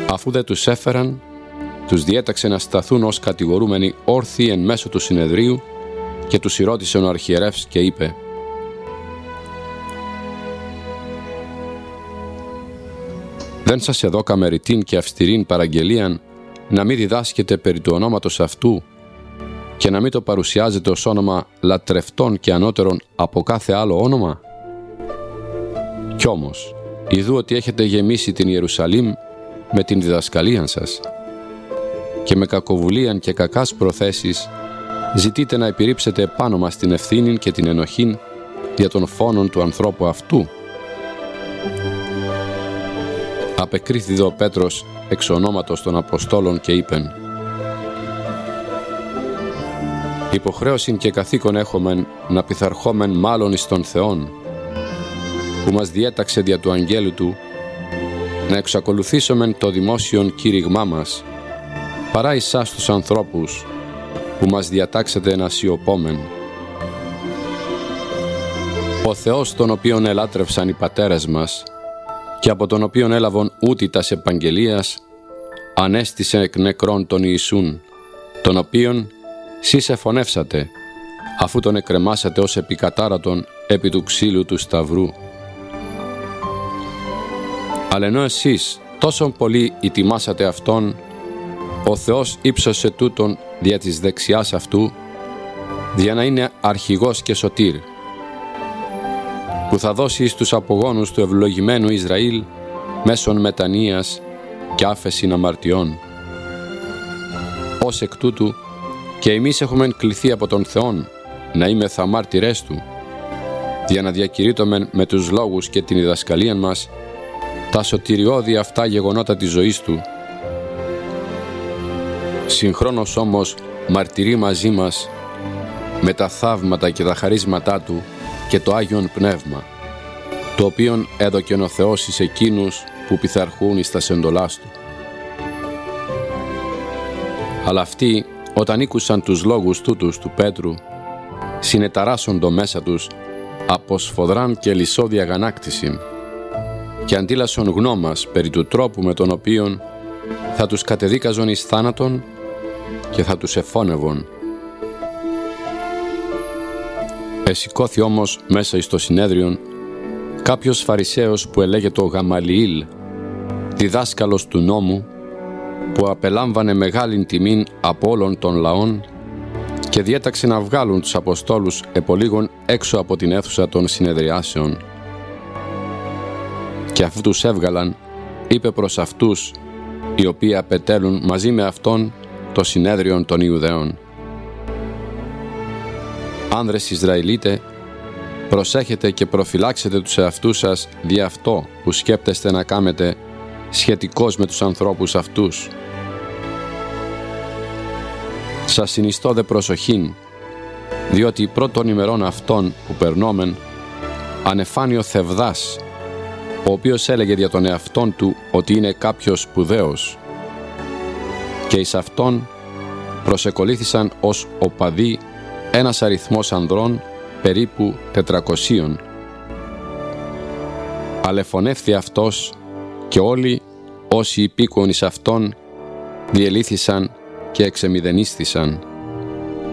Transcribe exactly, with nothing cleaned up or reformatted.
Αφού δεν τους έφεραν, τους διέταξε να σταθούν ως κατηγορούμενοι όρθιοι εν μέσω του συνεδρίου και τους ρώτησε ο αρχιερεύς και είπε: «Δεν σας εδώκαμε ρητήν και αυστηρήν παραγγελίαν να μην διδάσκετε περί του ονόματος αυτού και να μην το παρουσιάζετε ως όνομα λατρευτών και ανώτερων από κάθε άλλο όνομα? Κι όμως, ιδού ότι έχετε γεμίσει την Ιερουσαλήμ με την διδασκαλία σας και με κακοβουλίαν και κακάς προθέσεις ζητείτε να επιρρύψετε επάνω μας την ευθύνη και την ενοχήν για των φόνων του ανθρώπου αυτού». Απεκρίθη δε ο Πέτρος εξ ονόματος των Αποστόλων και είπεν: «Υποχρέωσιν και καθήκον έχομεν να πειθαρχόμεν μάλλον εις τον Θεόν, που μας διέταξε δια του αγγέλου Του να εξακολουθήσομεν το δημόσιον κήρυγμά μας, παρά εσάς τους ανθρώπους που μας διατάξετε να σιωπόμεν. Ο Θεός τον οποίον ελάτρευσαν οι πατέρες μας και από τον οποίον έλαβον ούτη τας επαγγελίας, ανέστησε εκ νεκρών τον Ιησούν, τον οποίον σεις εφωνεύσατε, αφού τον εκρεμάσατε ως επικατάρατον επί του ξύλου του σταυρού. Αλλά ενώ εσείς τόσο πολύ ητιμάσατε Αυτόν, ο Θεός ύψωσε τούτον δια της δεξιάς Αυτού, για να είναι αρχηγός και σωτήρ, που θα δώσει εις τους απογόνους του ευλογημένου Ισραήλ μέσον μετανοίας και άφεσιν αμαρτιών. Ως εκ τούτου και εμείς έχουμε κληθεί από τον Θεόν να είμεθα μάρτυρές Του, για να διακηρύττωμεν με τους λόγους και την διδασκαλία μας τα σωτηριώδη αυτά γεγονότα της ζωής Του. Συγχρόνως όμως μαρτυρεί μαζί μας με τα θαύματα και τα χαρίσματά Του και το Άγιον Πνεύμα, το οποίον έδωκεν ο Θεός εις εκείνους που πειθαρχούν εις τας εντολάς Του. Αλλά αυτοί, όταν ήκουσαν τους λόγους τούτους του Πέτρου, συνεταράσσοντο μέσα τους από σφοδράν και λυσόδια αγανάκτησιν και αντίλασον γνώμας περί του τρόπου με τον οποίον θα τους κατεδίκαζον εις θάνατον και θα τους εφώνευον. Εσηκώθη όμως μέσα εις το συνέδριον κάποιος Φαρισαίος που ελέγεται ο Γαμαλιήλ, διδάσκαλος του νόμου, που απελάμβανε μεγάλην τιμήν από όλων των λαών και διέταξε να βγάλουν τους Αποστόλους επολίγων έξω από την αίθουσα των συνεδριάσεων. Και αφού τους έβγαλαν, είπε προς αυτούς, οι οποίοι απετέλουν μαζί με αυτόν το συνέδριον των Ιουδαίων: «Άνδρες Ισραηλίτε, προσέχετε και προφυλάξετε τους εαυτούς σας δι' αυτό που σκέπτεστε να κάμετε σχετικώς με τους ανθρώπους αυτούς. Σας συνιστώ δε προσοχήν, διότι πρώτων ημερών αυτών που περνόμεν ανεφάνει ο Θευδάς, ο οποίος έλεγε δια τον εαυτόν του ότι είναι κάποιος σπουδαίος, και εις αυτόν προσεκολήθησαν ως οπαδοί ένας αριθμός ανδρών περίπου τετρακοσίων. Αλεφωνεύθη αυτός και όλοι όσοι υπήκουν εις αυτόν διελήθησαν και εξεμηδενίσθησαν.